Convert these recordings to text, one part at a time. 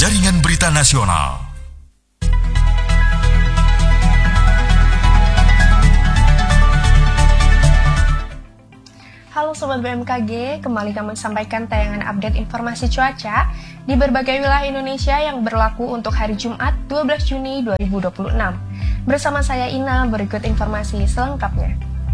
Jaringan Berita Nasional. Halo Sobat BMKG, kembali kami sampaikan tayangan update informasi cuaca di berbagai wilayah Indonesia yang berlaku untuk hari Jumat 12 Juni 2026. Bersama saya Ina, berikut informasi selengkapnya.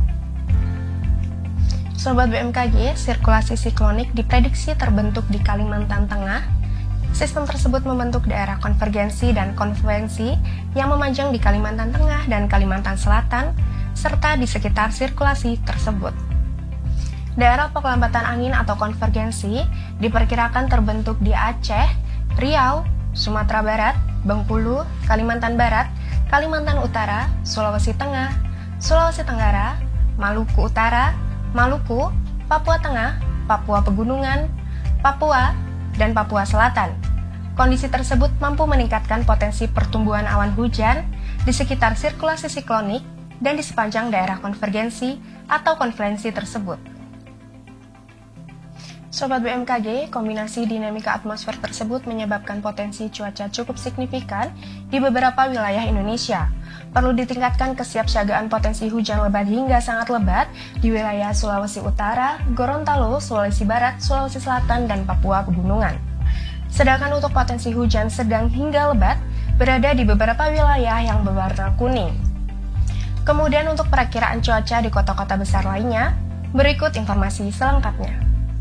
Sobat BMKG, sirkulasi siklonik diprediksi terbentuk di Kalimantan Tengah. Sistem tersebut membentuk daerah konvergensi dan konfluensi yang memanjang di Kalimantan Tengah dan Kalimantan Selatan, serta di sekitar sirkulasi tersebut. Daerah pengelambatan angin atau konvergensi diperkirakan terbentuk di Aceh, Riau, Sumatera Barat, Bengkulu, Kalimantan Barat, Kalimantan Utara, Sulawesi Tengah, Sulawesi Tenggara, Maluku Utara, Maluku, Papua Tengah, Papua Pegunungan, Papua, dan Papua Selatan. Kondisi tersebut mampu meningkatkan potensi pertumbuhan awan hujan di sekitar sirkulasi siklonik dan di sepanjang daerah konvergensi atau konfluensi tersebut. Sobat BMKG, kombinasi dinamika atmosfer tersebut menyebabkan potensi cuaca cukup signifikan di beberapa wilayah Indonesia. Perlu ditingkatkan kesiapsiagaan potensi hujan lebat hingga sangat lebat di wilayah Sulawesi Utara, Gorontalo, Sulawesi Barat, Sulawesi Selatan, dan Papua Pegunungan. Sedangkan untuk potensi hujan sedang hingga lebat berada di beberapa wilayah yang berwarna kuning. Kemudian untuk perakiraan cuaca di kota-kota besar lainnya, berikut informasi selengkapnya.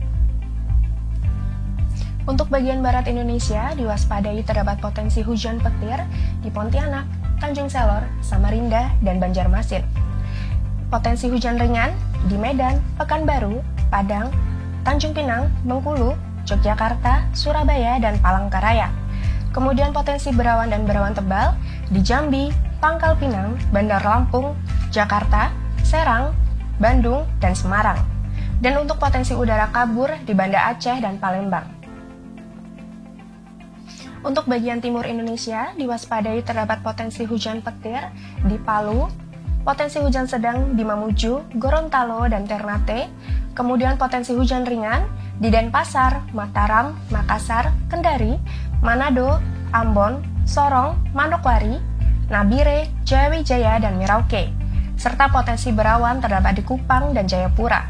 Untuk bagian barat Indonesia, diwaspadai terdapat potensi hujan petir di Pontianak, Tanjung Selor, Samarinda, dan Banjarmasin. Potensi hujan ringan di Medan, Pekanbaru, Padang, Tanjung Pinang, Bengkulu, Yogyakarta, Surabaya, dan Palangkaraya. Kemudian potensi berawan dan berawan tebal di Jambi, Pangkal Pinang, Bandar Lampung, Jakarta, Serang, Bandung, dan Semarang. Dan untuk potensi udara kabur di Banda Aceh dan Palembang. Untuk bagian timur Indonesia, diwaspadai terdapat potensi hujan petir di Palu, potensi hujan sedang di Mamuju, Gorontalo, dan Ternate, kemudian potensi hujan ringan di Denpasar, Mataram, Makassar, Kendari, Manado, Ambon, Sorong, Manokwari, Nabire, Jayawijaya, dan Merauke, serta potensi berawan terdapat di Kupang dan Jayapura.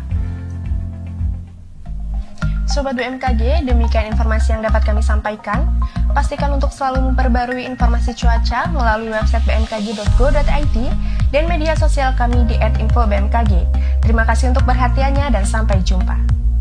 Sobat BMKG, demikian informasi yang dapat kami sampaikan. Pastikan untuk selalu memperbarui informasi cuaca melalui website bmkg.go.id dan media sosial kami di @infobmkg. Terima kasih untuk perhatiannya dan sampai jumpa.